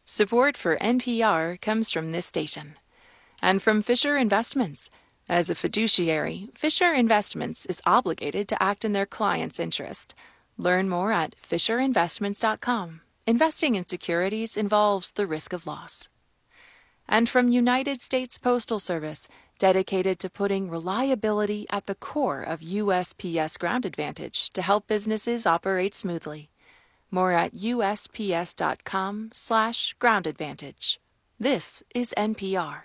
Support for NPR comes from this station and from Fisher Investments. As a fiduciary, Fisher Investments is obligated to act in their client's interest. Learn more at fisherinvestments.com. Investing in securities involves the risk of loss. And from United States Postal Service, dedicated to putting reliability at the core of USPS Ground Advantage to help businesses operate smoothly. More at usps.com/Ground Advantage. This is NPR.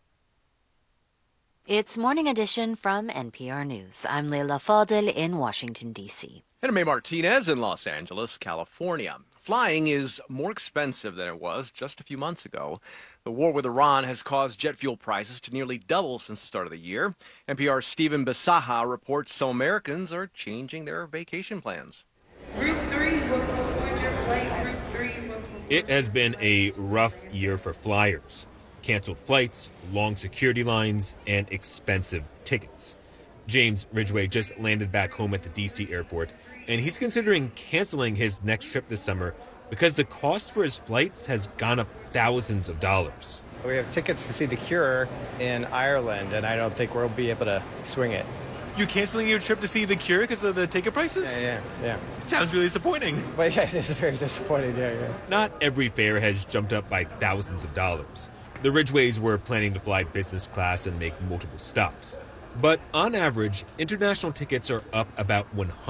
It's Morning Edition from NPR News. I'm Leila Fadel in Washington, D.C. And May Martinez in Los Angeles, California. Flying is more expensive than it was just a few months ago. The war with Iran has caused jet fuel prices to nearly double since the start of the year. NPR's Stephen Bisaha reports some Americans are changing their vacation plans. Route 3 was late. Route 3 was... It has been a rough year for flyers. Canceled flights, long security lines, and expensive tickets. James Ridgway just landed back home at the D.C. airport, and he's considering canceling his next trip this summer because the cost for his flights has gone up thousands of dollars. We have tickets to see The Cure in Ireland, and I don't think we'll be able to swing it. You canceling your trip to see The Cure because of the ticket prices? Yeah. Sounds really disappointing. But yeah, it is very disappointing, yeah. Not every fare has jumped up by thousands of dollars. The Ridgways were planning to fly business class and make multiple stops. But on average, international tickets are up about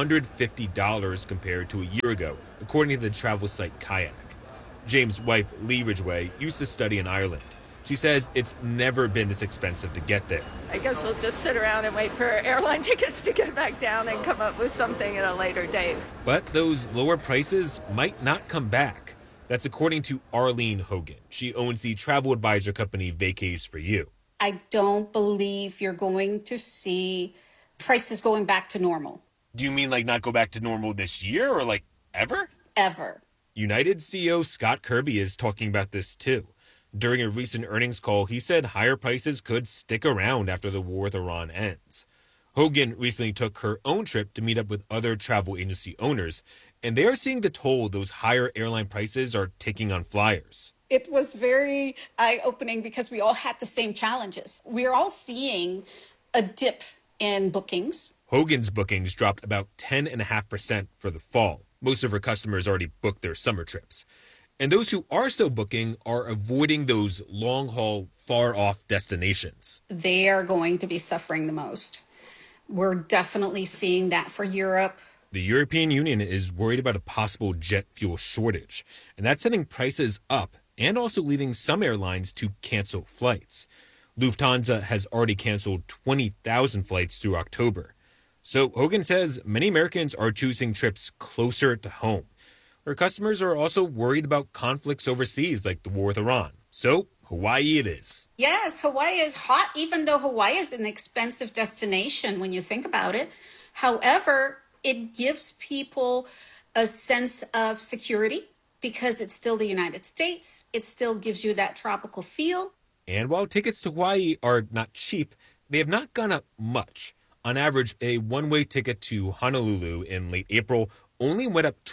$150 compared to a year ago, according to the travel site Kayak. James' wife, Lee Ridgway, used to study in Ireland. She says it's never been this expensive to get there. I guess we'll just sit around and wait for airline tickets to get back down and come up with something at a later date. But those lower prices might not come back. That's according to Arlene Hogan. She owns the travel advisor company Vacays for You. I don't believe you're going to see prices going back to normal. Do you mean like not go back to normal this year or like ever? Ever. United CEO Scott Kirby is talking about this too. During a recent earnings call, he said higher prices could stick around after the war with Iran ends. Hogan recently took her own trip to meet up with other travel agency owners, and they are seeing the toll those higher airline prices are taking on flyers. It was very eye-opening because we all had the same challenges. We're all seeing a dip in bookings. Hogan's bookings dropped about 10.5% for the fall. Most of her customers already booked their summer trips. And those who are still booking are avoiding those long-haul, far-off destinations. They are going to be suffering the most. We're definitely seeing that for Europe. The European Union is worried about a possible jet fuel shortage, and that's sending prices up and also leading some airlines to cancel flights. Lufthansa has already canceled 20,000 flights through October. So Hogan says many Americans are choosing trips closer to home. Her customers are also worried about conflicts overseas like the war with Iran. So Hawaii it is. Yes, Hawaii is hot, even though Hawaii is an expensive destination when you think about it. However, it gives people a sense of security because it's still the United States. It still gives you that tropical feel. And while tickets to Hawaii are not cheap, they have not gone up much. On average, a one-way ticket to Honolulu in late April only went up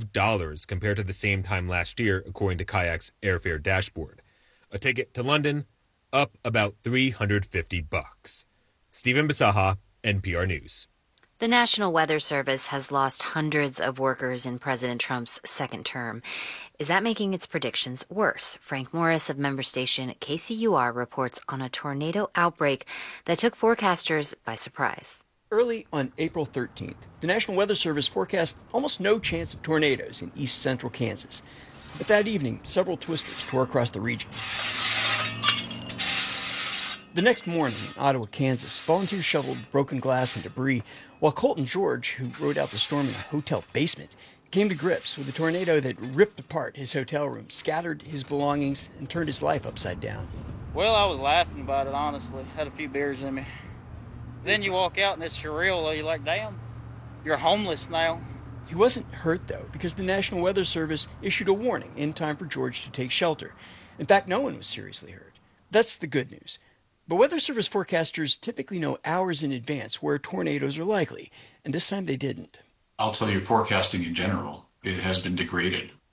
$12 compared to the same time last year, according to Kayak's airfare dashboard. A ticket to London, up about $350. Stephen Bisaha, NPR News. The National Weather Service has lost hundreds of workers in President Trump's second term. Is that making its predictions worse? Frank Morris of member station KCUR reports on a tornado outbreak that took forecasters by surprise. Early on April 13th, the National Weather Service forecast almost no chance of tornadoes in east central Kansas. But that evening, several twisters tore across the region. The next morning in Ottawa, Kansas, volunteers shoveled broken glass and debris, while Colton George, who rode out the storm in a hotel basement, came to grips with a tornado that ripped apart his hotel room, scattered his belongings, and turned his life upside down. Well, I was laughing about it, honestly. Had a few beers in me. Then you walk out and it's surreal. You're like, damn, you're homeless now. He wasn't hurt, though, because the National Weather Service issued a warning in time for George to take shelter. In fact, no one was seriously hurt. That's the good news. But Weather Service forecasters typically know hours in advance where tornadoes are likely, and this time they didn't. I'll tell you, forecasting in general, it has been degraded.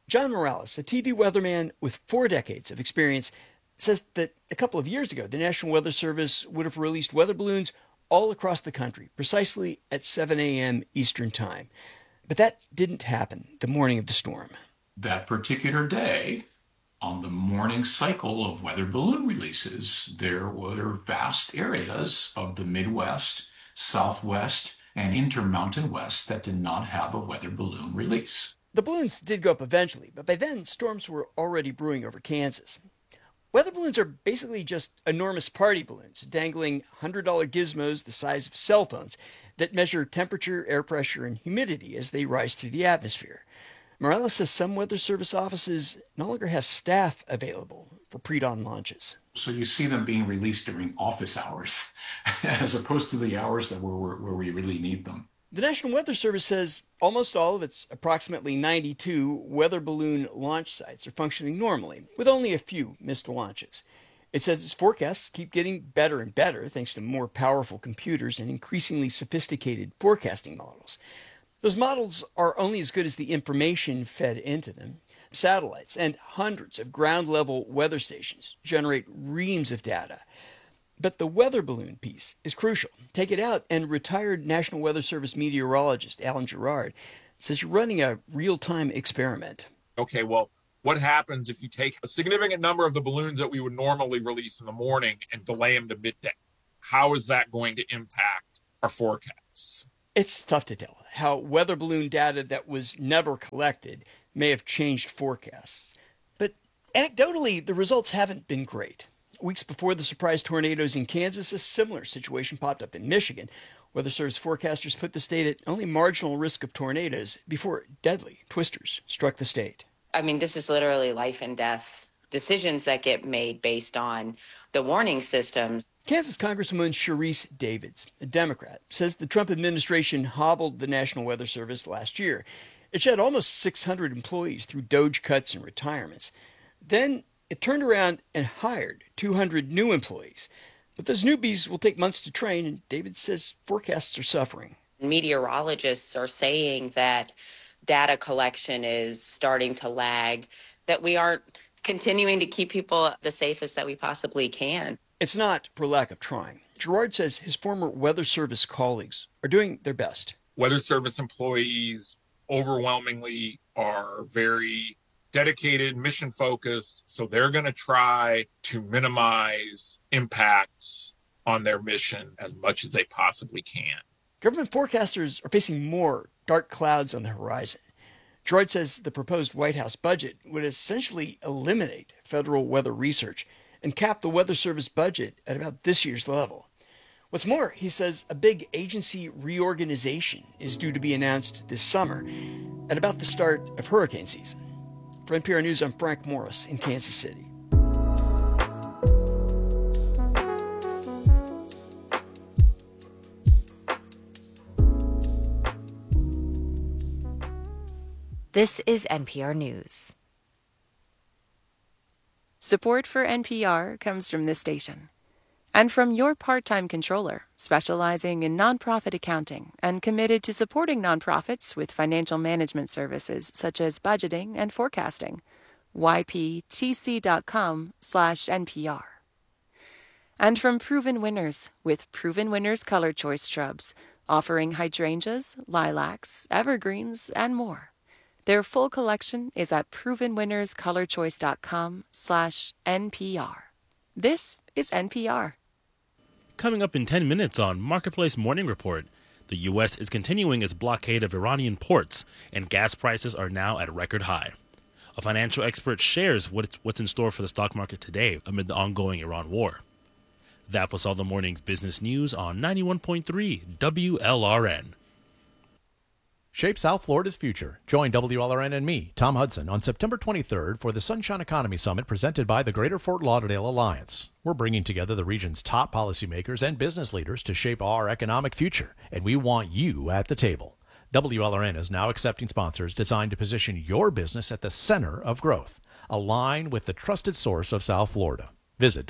John Morales, a TV weatherman with 4 decades of experience, says that a couple of years ago, the National Weather Service would have released weather balloons all across the country, precisely at 7 a.m. Eastern Time. But that didn't happen the morning of the storm. That particular day, on the morning cycle of weather balloon releases, there were vast areas of the Midwest, Southwest, and Intermountain West that did not have a weather balloon release. The balloons did go up eventually, but by then storms were already brewing over Kansas. Weather balloons are basically just enormous party balloons, dangling $100 gizmos the size of cell phones that measure temperature, air pressure, and humidity as they rise through the atmosphere. Morales says some Weather Service offices no longer have staff available for pre-dawn launches. So you see them being released during office hours as opposed to the hours that where we really need them. The National Weather Service says almost all of its approximately 92 weather balloon launch sites are functioning normally, with only a few missed launches. It says its forecasts keep getting better and better thanks to more powerful computers and increasingly sophisticated forecasting models. Those models are only as good as the information fed into them. Satellites and hundreds of ground-level weather stations generate reams of data. But the weather balloon piece is crucial. Take it out, and retired National Weather Service meteorologist Alan Gerard says you're running a real-time experiment. Okay, well, what happens if you take a significant number of the balloons that we would normally release in the morning and delay them to midday? How is that going to impact our forecasts? It's tough to tell how weather balloon data that was never collected may have changed forecasts. But anecdotally, the results haven't been great. Weeks before the surprise tornadoes in Kansas, a similar situation popped up in Michigan. Weather Service forecasters put the state at only marginal risk of tornadoes before deadly twisters struck the state. I mean, this is literally life and death decisions that get made based on the warning systems. Kansas Congresswoman Sharice Davids, a Democrat, says the Trump administration hobbled the National Weather Service last year. It shed almost 600 employees through DOGE cuts and retirements. Then it turned around and hired 200 new employees. But those newbies will take months to train, and David says forecasts are suffering. Meteorologists are saying that data collection is starting to lag, that we aren't continuing to keep people the safest that we possibly can. It's not for lack of trying. Gerard says his former Weather Service colleagues are doing their best. Weather Service employees overwhelmingly are very dedicated, mission-focused, so they're going to try to minimize impacts on their mission as much as they possibly can. Government forecasters are facing more dark clouds on the horizon. Gerard says the proposed White House budget would essentially eliminate federal weather research and cap the Weather Service budget at about this year's level. What's more, he says a big agency reorganization is due to be announced this summer at about the start of hurricane season. For NPR News, I'm Frank Morris in Kansas City. This is NPR News. Support for NPR comes from this station and from your part-time controller, specializing in nonprofit accounting and committed to supporting nonprofits with financial management services such as budgeting and forecasting. yptc.com/NPR. And from Proven Winners with Proven Winners Color Choice Shrubs, offering hydrangeas, lilacs, evergreens, and more. Their full collection is at provenwinnerscolorchoice.com/NPR. This is NPR. Coming up in 10 minutes on Marketplace Morning Report, the U.S. is continuing its blockade of Iranian ports, and gas prices are now at a record high. A financial expert shares what's in store for the stock market today amid the ongoing Iran war. That was all the morning's business news on 91.3 WLRN. Shape South Florida's future. Join WLRN and me, Tom Hudson, on September 23rd for the Sunshine Economy Summit presented by the Greater Fort Lauderdale Alliance. We're bringing together the region's top policymakers and business leaders to shape our economic future, and we want you at the table. WLRN is now accepting sponsors designed to position your business at the center of growth. Align with the trusted source of South Florida. Visit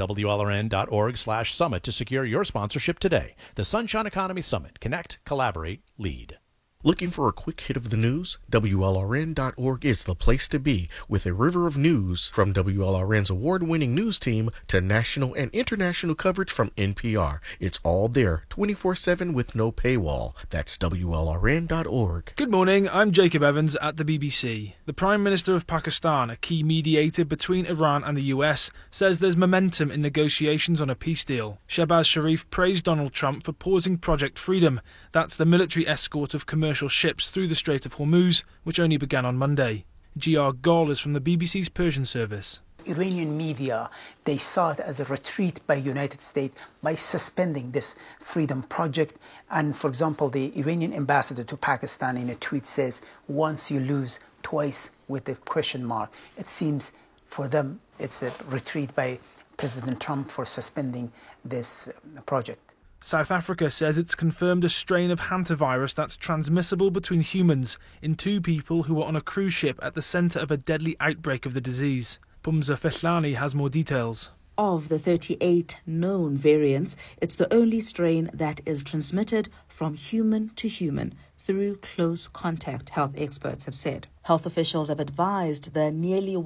WLRN.org/summit to secure your sponsorship today. The Sunshine Economy Summit. Connect, collaborate, lead. Looking for a quick hit of the news? WLRN.org is the place to be, with a river of news from WLRN's award-winning news team to national and international coverage from NPR. It's all there, 24/7 with no paywall. That's WLRN.org. Good morning, I'm Jacob Evans at the BBC. The Prime Minister of Pakistan, a key mediator between Iran and the US, says there's momentum in negotiations on a peace deal. Shehbaz Sharif praised Donald Trump for pausing Project Freedom. That's the military escort of commercial ships through the Strait of Hormuz, which only began on Monday. G.R. Gol is from the BBC's Persian service. Iranian media, they saw it as a retreat by United States by suspending this freedom project. And for example, the Iranian ambassador to Pakistan in a tweet says, once you lose, twice with a question mark. It seems for them it's a retreat by President Trump for suspending this project. South Africa says it's confirmed a strain of hantavirus that's transmissible between humans in two people who were on a cruise ship at the centre of a deadly outbreak of the disease. Pumza Fehlani has more details. Of the 38 known variants, it's the only strain that is transmitted from human to human through close contact, health experts have said. Health officials have advised the nearly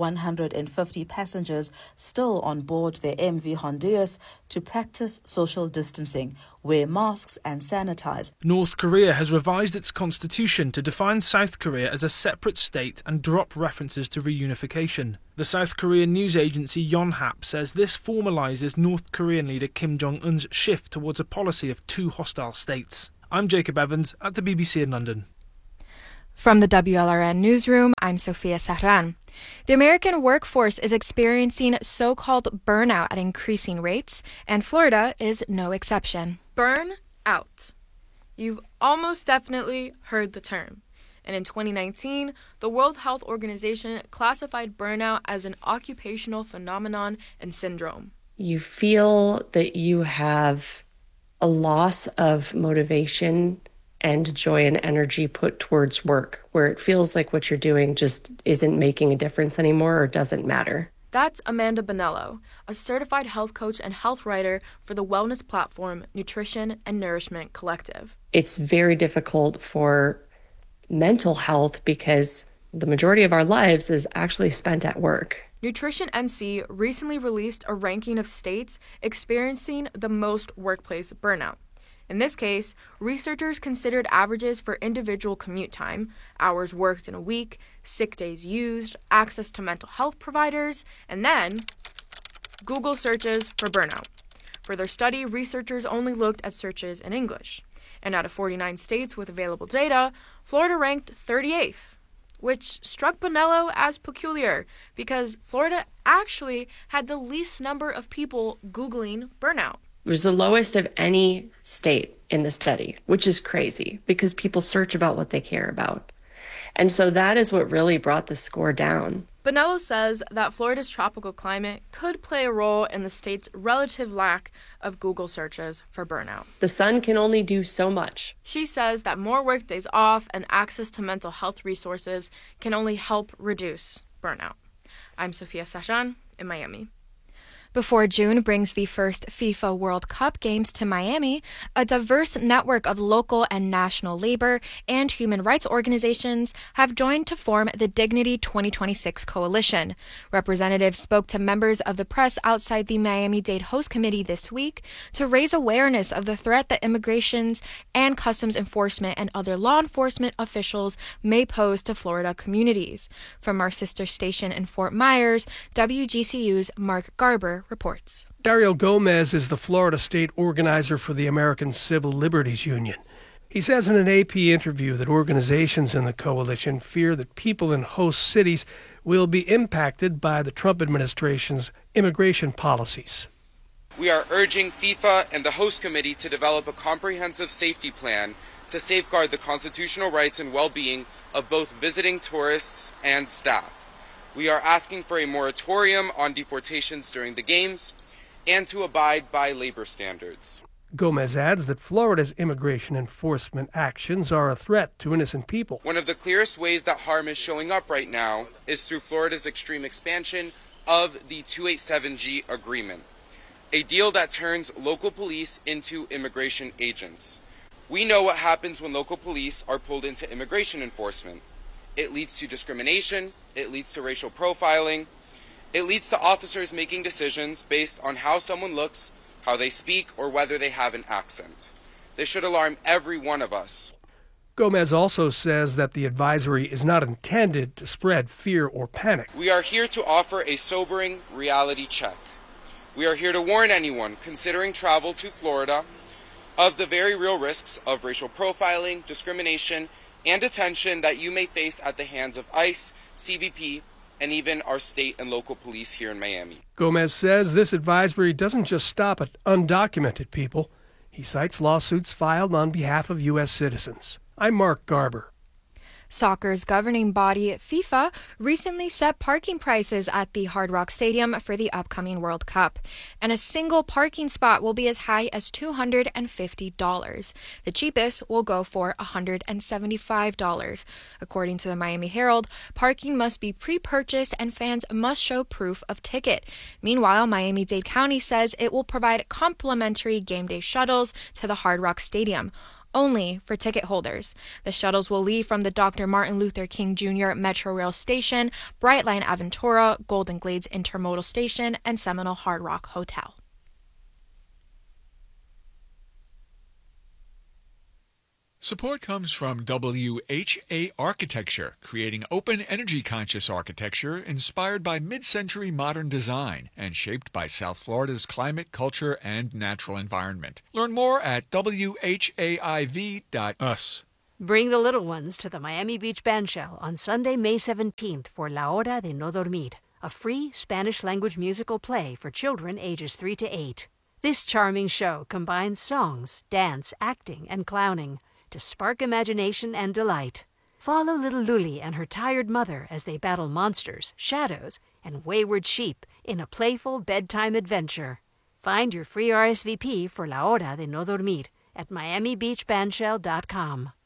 150 passengers still on board the MV Honduras to practice social distancing, wear masks and sanitize. North Korea has revised its constitution to define South Korea as a separate state and drop references to reunification. The South Korean news agency Yonhap says this formalizes North Korean leader Kim Jong-un's shift towards a policy of two hostile states. I'm Jacob Evans at the BBC in London. From the WLRN newsroom, I'm Sophia Sahran. The American workforce is experiencing so-called burnout at increasing rates, and Florida is no exception. Burn out. You've almost definitely heard the term. And in 2019, the World Health Organization classified burnout as an occupational phenomenon and syndrome. You feel that you have a loss of motivation and joy and energy put towards work, where it feels like what you're doing just isn't making a difference anymore or doesn't matter. That's Amanda Bonello, a certified health coach and health writer for the wellness platform Nutrition and Nourishment Collective. It's very difficult for mental health because the majority of our lives is actually spent at work. Nutrition NC recently released a ranking of states experiencing the most workplace burnout. In this case, researchers considered averages for individual commute time, hours worked in a week, sick days used, access to mental health providers, and then Google searches for burnout. For their study, researchers only looked at searches in English. And out of 49 states with available data, Florida ranked 38th, which struck Bonello as peculiar because Florida actually had the least number of people Googling burnout. It was the lowest of any state in the study, which is crazy because people search about what they care about. And so that is what really brought the score down. Bonello says that Florida's tropical climate could play a role in the state's relative lack of Google searches for burnout. The sun can only do so much. She says that more workdays off and access to mental health resources can only help reduce burnout. I'm Sophia Sahran in Miami. Before June brings the first FIFA World Cup games to Miami, a diverse network of local and national labor and human rights organizations have joined to form the Dignity 2026 Coalition. Representatives spoke to members of the press outside the Miami-Dade Host Committee this week to raise awareness of the threat that immigrations and customs enforcement and other law enforcement officials may pose to Florida communities. From our sister station in Fort Myers, WGCU's Mark Garber reports. Dario Gomez is the Florida state organizer for the American Civil Liberties Union. He says in an AP interview that organizations in the coalition fear that people in host cities will be impacted by the Trump administration's immigration policies. We are urging FIFA and the host committee to develop a comprehensive safety plan to safeguard the constitutional rights and well-being of both visiting tourists and staff. We are asking for a moratorium on deportations during the games and to abide by labor standards. Gomez adds that Florida's immigration enforcement actions are a threat to innocent people. One of the clearest ways that harm is showing up right now is through Florida's extreme expansion of the 287G agreement, a deal that turns local police into immigration agents. We know what happens when local police are pulled into immigration enforcement. It leads to discrimination, it leads to racial profiling, it leads to officers making decisions based on how someone looks, how they speak, or whether they have an accent. This should alarm every one of us. Gomez also says that the advisory is not intended to spread fear or panic. We are here to offer a sobering reality check. We are here to warn anyone considering travel to Florida of the very real risks of racial profiling, discrimination, and detention that you may face at the hands of ICE, CBP, and even our state and local police here in Miami. Gomez says this advisory doesn't just stop at undocumented people. He cites lawsuits filed on behalf of U.S. citizens. I'm Mark Garber. Soccer's governing body, FIFA, recently set parking prices at the Hard Rock Stadium for the upcoming World Cup, and a single parking spot will be as high as $250. The cheapest will go for $175. According to the Miami Herald, parking must be pre-purchased and fans must show proof of ticket. Meanwhile, Miami-Dade County says it will provide complimentary game day shuttles to the Hard Rock Stadium, only for ticket holders. The shuttles will leave from the Dr. Martin Luther King Jr. Metro Rail Station, Brightline Aventura, Golden Glades Intermodal Station, and Seminole Hard Rock Hotel. Support comes from WHA Architecture, creating open, energy-conscious architecture inspired by mid-century modern design and shaped by South Florida's climate, culture, and natural environment. Learn more at whaiv.us. Bring the little ones to the Miami Beach Bandshell on Sunday, May 17th for La Hora de No Dormir, a free Spanish-language musical play for children ages 3 to 8. This charming show combines songs, dance, acting, and clowning to spark imagination and delight. Follow little Luli and her tired mother as they battle monsters, shadows, and wayward sheep in a playful bedtime adventure. Find your free RSVP for La Hora de No Dormir at miamibeachbandshell.com.